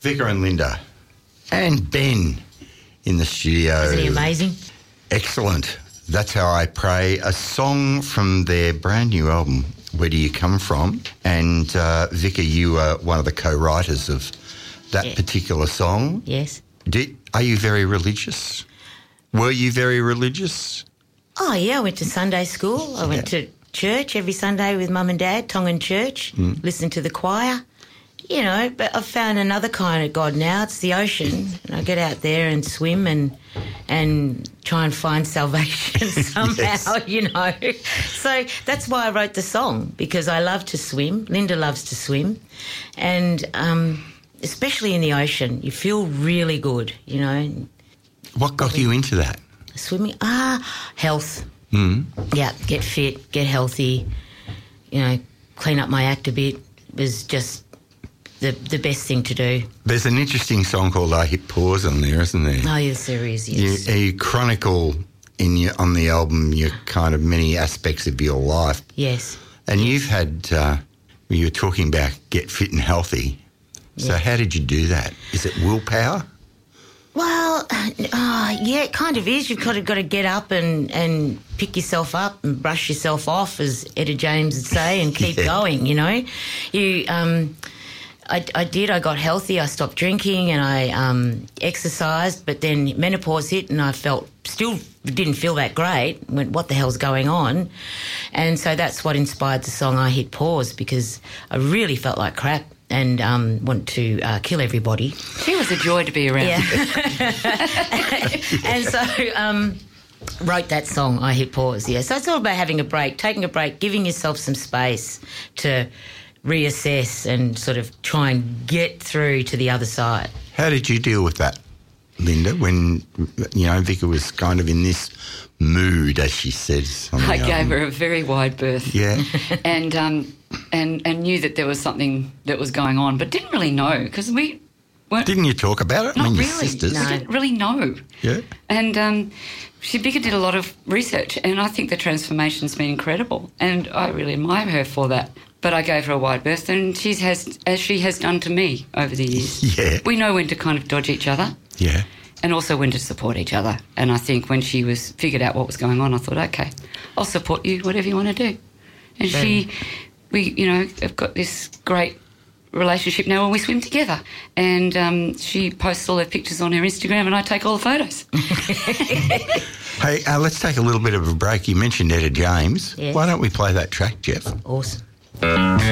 Vicar and Linda and Ben in the studio. Isn't he amazing? Excellent. That's How I Pray, a song from their brand new album, Where Do You Come From? And Vicar, you were one of the co-writers of that particular song. Yes. Are you very religious? Were you very religious? Oh, yeah, I went to Sunday school. I went to church every Sunday with Mum and Dad, Tongan Church, listened to the choir. You know, but I've found another kind of God now. It's the ocean. And I get out there and swim and try and find salvation somehow, you know. So that's why I wrote the song, because I love to swim. Linda loves to swim. And especially in the ocean, you feel really good, you know. What got you into that? Swimming? Health. Yeah, get fit, get healthy, you know, clean up my act a bit was just the best thing to do. There's an interesting song called I Hit Pause on there, isn't there? Oh, yes, there is, yes. You chronicle on the album your kind of many aspects of your life. Yes. And you've had, you were talking about get fit and healthy. So how did you do that? Is it willpower? Well, yeah, it kind of is. You've kind of got to get up and pick yourself up and brush yourself off, as Etta James would say, and keep going, you know. I did. I got healthy. I stopped drinking and I exercised, but then menopause hit and I still didn't feel that great. Went, what the hell's going on? And so that's what inspired the song I Hit Pause, because I really felt like crap and wanted to kill everybody. She was a joy to be around. Yeah. And so wrote that song, I Hit Pause, yeah. So it's all about having a break, taking a break, giving yourself some space to reassess and sort of try and get through to the other side. How did you deal with that, Linda, when, you know, Vicar was kind of in this mood, as she says? I gave her a very wide berth. Yeah. And knew that there was something that was going on, but didn't really know, because we weren't... Didn't you talk about it? Not your really. sisters? No. We didn't really know. Yeah. And Vicar did a lot of research, and I think the transformation's been incredible, and I really admire her for that. But I gave her a wide berth, and as she has done to me over the years. Yeah. We know when to kind of dodge each other. Yeah. And also when to support each other. And I think when she figured out what was going on, I thought, okay, I'll support you, whatever you want to do. And we, you know, have got this great relationship now where we swim together. And she posts all her pictures on her Instagram and I take all the photos. Hey, let's take a little bit of a break. You mentioned Etta James. Yes. Why don't we play that track, Jeff? Awesome.